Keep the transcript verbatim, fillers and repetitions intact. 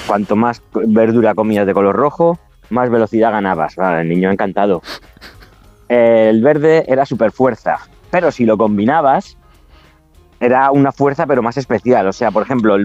cuanto más verdura comías de color rojo, más velocidad ganabas. Vale, el niño encantado. El verde era super fuerza, pero si lo combinabas, era una fuerza pero más especial. O sea, por ejemplo, el